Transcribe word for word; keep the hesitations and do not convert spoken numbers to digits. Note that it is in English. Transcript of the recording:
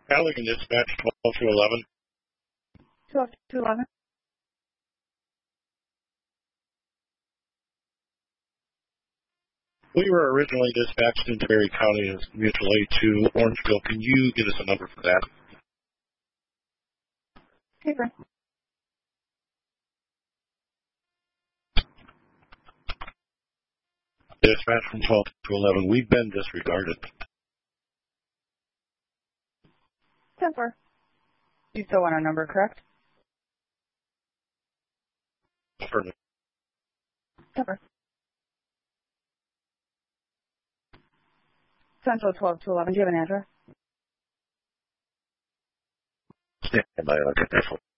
Halligan Dispatch twelve to eleven. twelve to eleven. We were originally dispatched into Berry County as mutual aid to Orangeville. Can you give us a number for that? Paper. Dispatch from twelve to eleven. We've been disregarded. ten four. You still want our number, correct? Affirmative. ten four. Central twelve to eleven. Do you have an address? Stand by. I'll get that for